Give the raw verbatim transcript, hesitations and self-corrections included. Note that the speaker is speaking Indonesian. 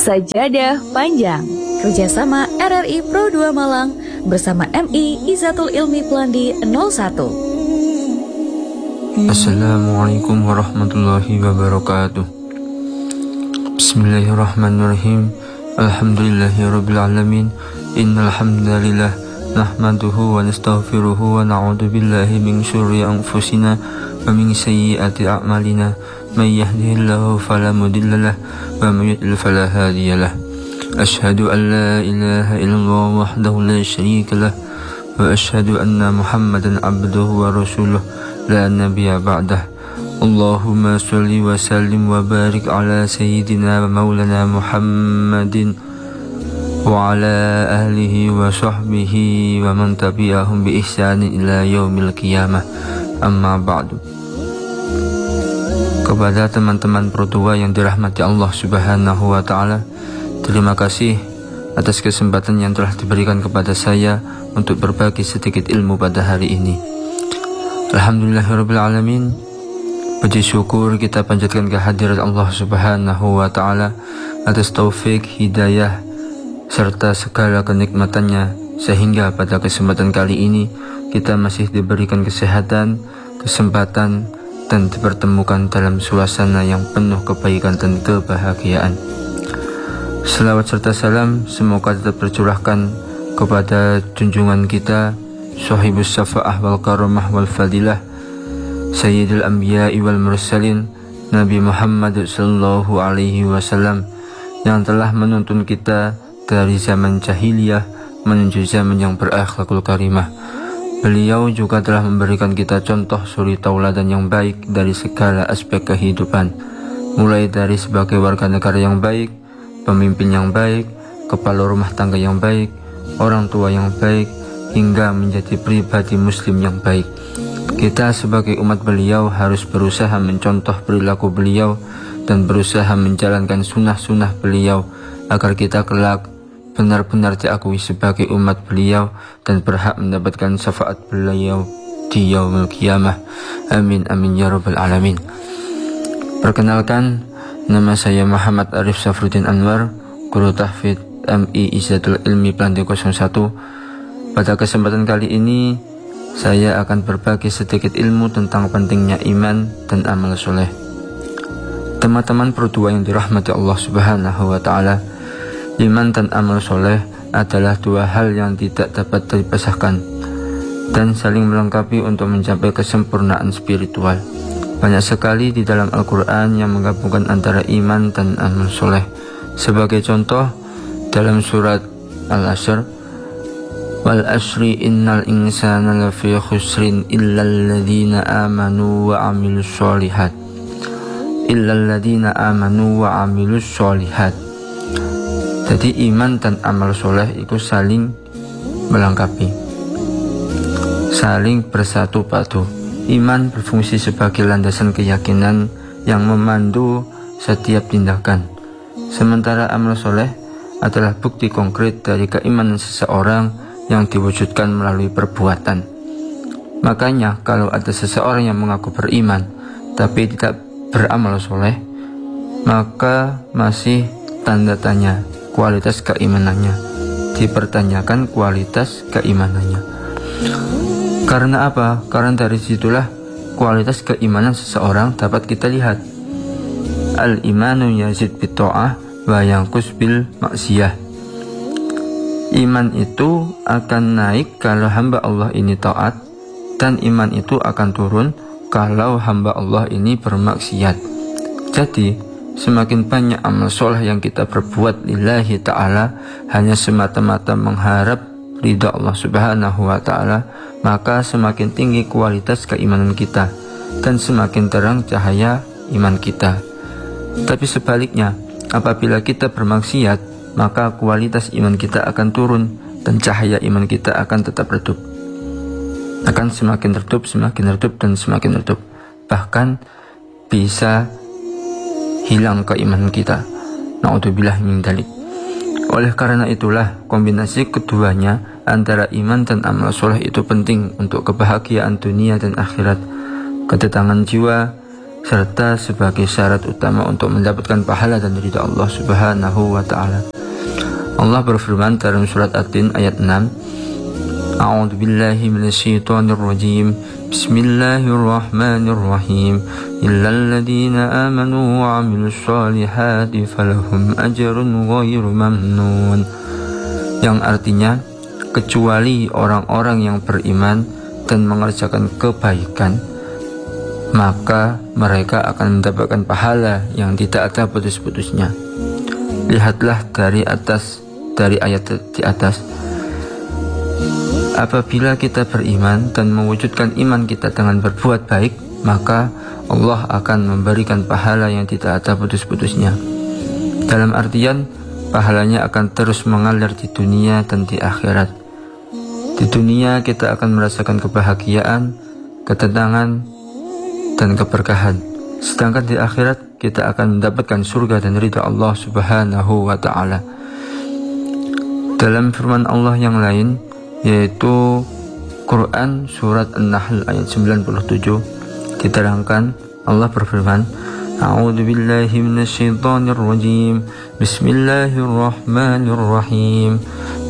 Sajadah Panjang, kerjasama R R I Pro dua Malang bersama M I Izzatul Ilmi Plandi nol satu. Assalamualaikum warahmatullahi wabarakatuh. Bismillahirrahmanirrahim. Alhamdulillahirabbil alamin. Innal hamdalillah nahmaduhu wa nastaghfiruhu wa na'udzu billahi min syururi anfusina wa min sayyiati a'malina. May yahdihillahu fala mudilla lahu wa may yudlil fala hadiya lahu. Asyhadu an la ilaha illallah wahdahu la syarika lahu wa asyhadu anna Muhammadan abduhu wa rasuluh la nabiyya ba'dah. Allahumma sholli wa sallim wa barik ala sayyidina wa maulana Muhammadin wa ala ahlihi wa sahbihi wa man tabi'ahum bi ihsanin ila yaumil qiyamah. Amma ba'du. Kepada teman-teman Pro dua yang dirahmati Allah Subhanahu wa taala, terima kasih atas kesempatan yang telah diberikan kepada saya untuk berbagi sedikit ilmu pada hari ini. Alhamdulillahirabbil alamin. Puji syukur kita panjatkan kehadirat Allah Subhanahu wa taala atas taufik, hidayah serta segala kenikmatannya, sehingga pada kesempatan kali ini kita masih diberikan kesehatan, kesempatan, dan dipertemukan dalam suasana yang penuh kebaikan dan kebahagiaan. Selawat serta salam semoga tetap tercurahkan kepada junjungan kita, Shahibus Syafa'ah wal Karamah wal Fadilah, Sayyidul Anbiya'i wal Mursalin, Nabi Muhammad sallallahu alaihi wasallam, yang telah menuntun kita dari zaman jahiliyah menuju zaman yang berakhlakul karimah. Beliau juga telah memberikan kita contoh suri tauladan yang baik dari segala aspek kehidupan, mulai dari sebagai warga negara yang baik, pemimpin yang baik, kepala rumah tangga yang baik, orang tua yang baik, hingga menjadi pribadi muslim yang baik. Kita sebagai umat beliau harus berusaha mencontoh perilaku beliau dan berusaha menjalankan sunnah-sunnah beliau agar kita kelak benar-benar diakui sebagai umat beliau dan berhak mendapatkan syafaat beliau di yaumul qiyamah. Amin amin ya rabbal alamin. Perkenalkan, nama saya Muhammad Arif Safruddin Anwar, Guru Tahfidz M I Izzatul Ilmi Plandi nol satu. Pada kesempatan kali ini saya akan berbagi sedikit ilmu tentang pentingnya iman dan amal soleh. Teman-teman Pro dua yang dirahmati Allah Subhanahu wa taala, iman dan amal soleh adalah dua hal yang tidak dapat dipisahkan dan saling melengkapi untuk mencapai kesempurnaan spiritual. Banyak sekali di dalam Al-Quran yang menggabungkan antara iman dan amal soleh. Sebagai contoh, dalam surat Al-Asr, wal asri innal insana lafi khusrin illal ladhina amanu wa amilus sholihat illal ladhina amanu wa amilus sholihat. Jadi iman dan amal soleh itu saling melengkapi, saling bersatu padu. Iman berfungsi sebagai landasan keyakinan yang memandu setiap tindakan, sementara amal soleh adalah bukti konkret dari keimanan seseorang yang diwujudkan melalui perbuatan. Makanya kalau ada seseorang yang mengaku beriman tapi tidak beramal soleh, maka masih tanda tanya kualitas keimanannya, dipertanyakan kualitas keimanannya. Karena apa? Karena dari situlah kualitas keimanan seseorang dapat kita lihat. Al-imanu yazid bitta'ah wa yanqus bil maksiyah. Iman itu akan naik kalau hamba Allah ini taat, dan iman itu akan turun kalau hamba Allah ini bermaksiat. Jadi semakin banyak amal soleh yang kita perbuat lillahi ta'ala, hanya semata-mata mengharap ridha Allah Subhanahu wa ta'ala, maka semakin tinggi kualitas keimanan kita dan semakin terang cahaya iman kita. Tapi sebaliknya, apabila kita bermaksiat, maka kualitas iman kita akan turun dan cahaya iman kita akan tetap redup. Akan semakin redup, semakin redup, dan semakin redup. Bahkan bisa hilang keimanan kita. Na'udzubillah min dzalik. Oleh karena itulah kombinasi keduanya antara iman dan amal soleh itu penting untuk kebahagiaan dunia dan akhirat, ketenangan jiwa, serta sebagai syarat utama untuk mendapatkan pahala dan ridha Allah Subhanahu wa taala. Allah berfirman dalam surat At-Tin ayat enam, A'udzu billahi minasyaitonir rajim. Bismillahirrahmanirrahim. Illal ladzina amanu wa 'amilus shalihati falahum ajrun ghairu mamnun. Yang artinya, kecuali orang-orang yang beriman dan mengerjakan kebaikan, maka mereka akan mendapatkan pahala yang tidak ada putus-putusnya. Lihatlah dari atas, dari ayat di atas. Apabila kita beriman dan mewujudkan iman kita dengan berbuat baik, maka Allah akan memberikan pahala yang tidak ada putus-putusnya. Dalam artian, pahalanya akan terus mengalir di dunia dan di akhirat. Di dunia kita akan merasakan kebahagiaan, ketenangan, dan keberkahan. Sedangkan di akhirat kita akan mendapatkan surga dan ridha Allah Subhanahu wa taala. Dalam firman Allah yang lain, yaitu Quran surat An-Nahl ayat sembilan puluh tujuh, diterangkan Allah berfirman, A'udzu billahi minasyaitonir rajim. Bismillahirrahmanirrahim.